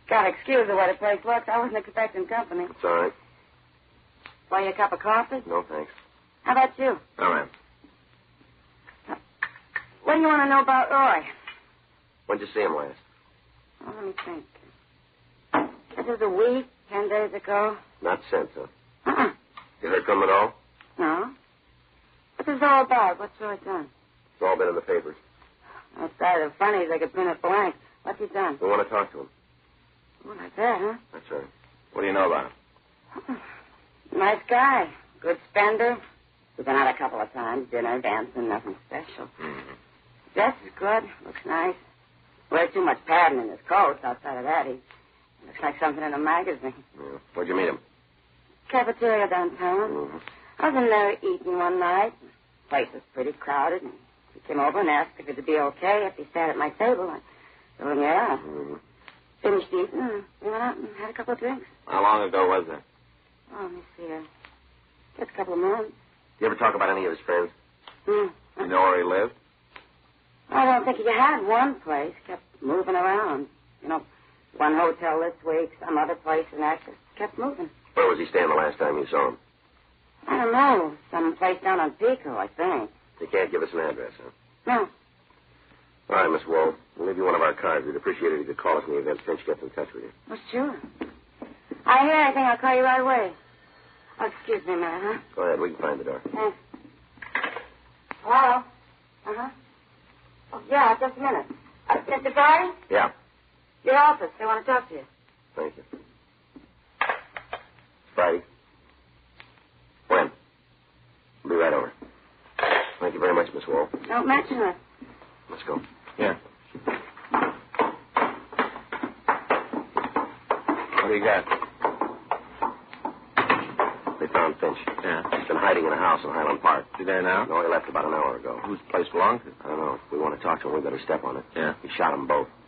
Gotta excuse the way the place looks. I wasn't expecting company. It's all right. Want you a cup of coffee? No, thanks. How about you? All right. What do you want to know about Roy? When'd you see him last? Oh, let me think. This is a week, 10 days ago. Not since, huh? Uh-uh. You heard from him at all? No. What's this all about? What's Roy done? It's all been in the papers. Outside of funny, they could print it blank. What's he done? We want to talk to him. Oh, like that, huh? That's right. What do you know about him? Nice guy. Good spender. We've been out a couple of times. Dinner, dancing, nothing special. Mm-hmm. Dress is good. Looks nice. Wears too much padding in his coat. Outside of that, he looks like something in a magazine. Yeah. Where'd you meet him? Cafeteria downtown. Mm-hmm. I was in there eating one night. The place was pretty crowded. And he came over and asked if it'd be okay if he sat at my table. I told him, yeah. Mm-hmm. Finished eating, and we went out and had a couple of drinks. How long ago was that? Oh, let me see. Just a couple of months. You ever talk about any of his friends? Hmm. You know where he lived? I don't think he had one place. Kept moving around. You know, one hotel this week, some other place, and that just kept moving. Where was he staying the last time you saw him? I don't know. Some place down on Pico, I think. You can't give us an address, huh? No. All right, Miss Wool. We'll leave you one of our cards. We'd appreciate it if you could call us in the event Finch gets in touch with you. Well, sure. I hear anything, I'll call you right away. Oh, excuse me a minute, huh? Go ahead. We can find the door. Thanks. Hello? Uh-huh. Oh, yeah, just a minute. Mr. Friday? Yeah. Your office. They want to talk to you. Thank you. Friday. When? We'll be right over. Thank you very much, Miss Wool. Don't mention it. Let's go. Yeah. What do you got? They found Finch. Yeah. He's been hiding in a house in Highland Park. You there now? No, he left about an hour ago. Whose place belongs to? I don't know. If we want to talk to him, we better step on it. Yeah. He shot them both.